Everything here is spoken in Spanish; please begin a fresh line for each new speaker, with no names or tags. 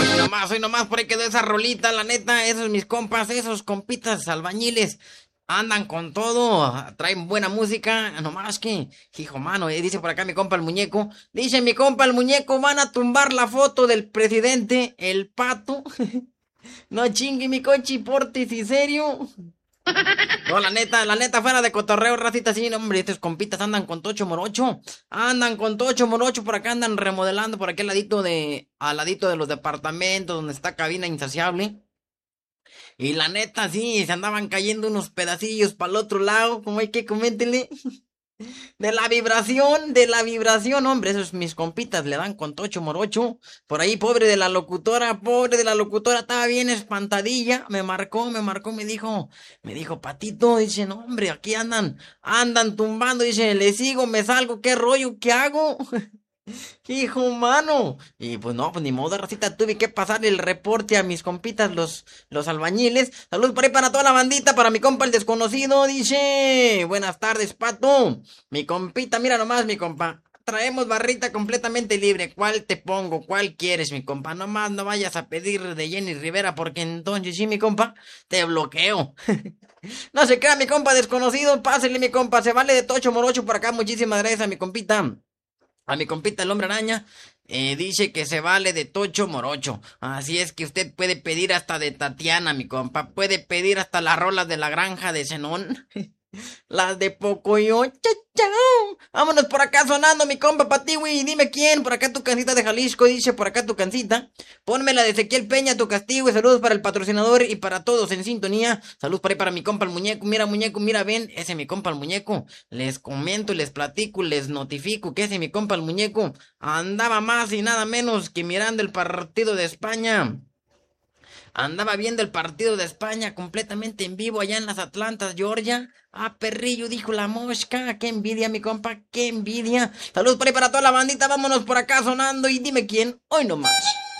Hoy nomás, por ahí quedó esa rolita, la neta, esos mis compas, esos compitas albañiles, andan con todo, traen buena música, nomás que, hijo mano, dice por acá mi compa el muñeco, dice mi compa el muñeco, van a tumbar la foto del presidente, el pato, no chingue mi cochi, portes y serio. No, la neta, fuera de cotorreo, racita, sí, no, hombre, estos compitas andan con tocho morocho, andan con tocho morocho, por acá andan remodelando, por aquí al ladito de los departamentos, donde está cabina insaciable, y la neta, sí, se andaban cayendo unos pedacillos para el otro lado, como hay que coméntele. De la vibración, hombre, esos mis compitas le dan con tocho morocho. Por ahí, pobre de la locutora, estaba bien espantadilla. Me dijo, Patito, dice, no, hombre, aquí andan tumbando, dice, le sigo, me salgo, qué rollo, qué hago. Hijo humano. Y pues no, pues ni modo, racita, tuve que pasar el reporte a mis compitas, los albañiles. Salud por ahí para toda la bandita, para mi compa el desconocido, dice. Buenas tardes, pato. Mi compita, mira nomás, mi compa. Traemos barrita completamente libre. ¿Cuál te pongo? ¿Cuál quieres, mi compa? Nomás no vayas a pedir de Jenny Rivera, porque entonces sí, mi compa, te bloqueo. No se crea, mi compa desconocido. Pásele, mi compa. Se vale de tocho morocho por acá. Muchísimas gracias a mi compita. A mi compita el hombre araña dice que se vale de tocho morocho. Así es que usted puede pedir hasta de Tatiana, mi compa. Puede pedir hasta las rolas de la granja de Zenón. Las de Pocoyo. Chao. Vámonos por acá sonando, mi compa Patiwi. Dime quién. Por acá tu cancita de Jalisco. Dice por acá tu cancita. Ponme la de Ezequiel Peña, tu castigo. Y saludos para el patrocinador y para todos en sintonía. Saludos para ahí para mi compa el muñeco. Mira, ven. Ese mi compa el muñeco. Les comento, les platico, les notifico que ese mi compa el muñeco andaba más y nada menos que mirando el partido de España. Andaba viendo el partido de España completamente en vivo allá en las Atlantas, Georgia. Ah, perrillo, dijo la mosca. Qué envidia, mi compa, qué envidia. Saludos por ahí para toda la bandita. Vámonos por acá sonando y dime quién. Hoy nomás.